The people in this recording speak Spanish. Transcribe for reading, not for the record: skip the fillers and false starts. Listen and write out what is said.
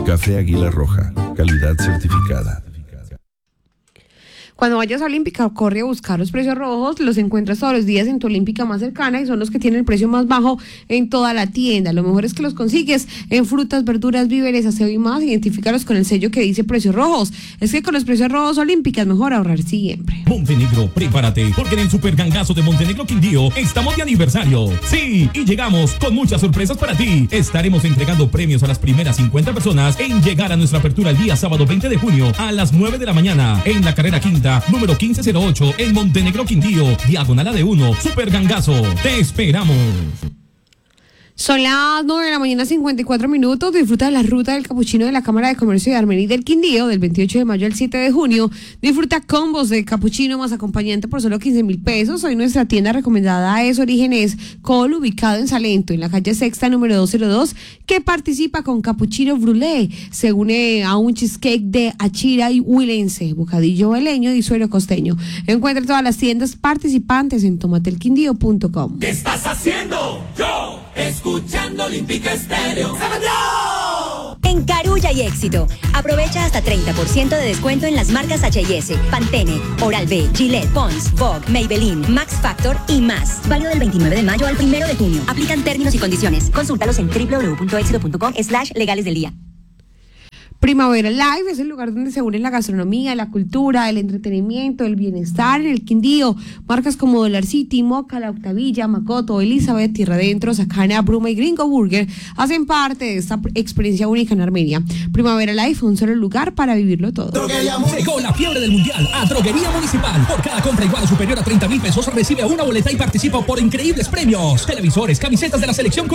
Café Águila Roja, calidad certificada. Cuando vayas a Olímpica, corre a buscar los precios rojos, los encuentras todos los días en tu Olímpica más cercana y son los que tienen el precio más bajo en toda la tienda. Lo mejor es que los consigues en frutas, verduras, víveres, aseo y más. Identifícalos con el sello que dice precios rojos. Es que con los precios rojos Olímpicas mejor ahorrar siempre. Montenegro, prepárate, porque en el Super Gangazo de Montenegro Quindío estamos de aniversario. Sí, y llegamos con muchas sorpresas para ti. Estaremos entregando premios a las primeras 50 personas en llegar a nuestra apertura el día sábado 20 de junio a las 9 de la mañana en la carrera quinta, número 1508 en Montenegro Quindío, diagonal A1, Super Gangazo. Te esperamos. Son las 9 de la mañana, 54 minutos. Disfruta de la ruta del capuchino de la Cámara de Comercio de Armenia y del Quindío del 28 de mayo al 7 de junio. Disfruta combos de capuchino más acompañante por solo 15.000 pesos. Hoy nuestra tienda recomendada es Orígenes Col, ubicado en Salento, en la calle Sexta, número 202, que participa con capuchino brûlé. Se une a un cheesecake de achira y huilense, bocadillo veleño y suero costeño. Encuentra todas las tiendas participantes en tomatelquindío.com. ¿Qué estás haciendo? Yo, escuchando Olímpica Estéreo. En Carulla y Éxito, aprovecha hasta 30% de descuento en las marcas H&S, Pantene, Oral-B, Gillette, Pond's, Vogue, Maybelline, Max Factor y más. Válido del 29 de mayo al 1 de junio. Aplican términos y condiciones. Consúltalos en www.exito.com/legales del día. Primavera Live es el lugar donde se unen la gastronomía, la cultura, el entretenimiento, el bienestar en el Quindío. Marcas como Dollar City, Moca, La Octavilla, Macoto, Elizabeth, Tierra Adentro, Sacana, Bruma y Gringo Burger hacen parte de esta experiencia única en Armenia. Primavera Live, un solo lugar para vivirlo todo. Llegó la fiebre del mundial a Droguería Municipal. Por cada compra igual o superior a 30.000 pesos recibe una boleta y participa por increíbles premios: televisores, camisetas de la selección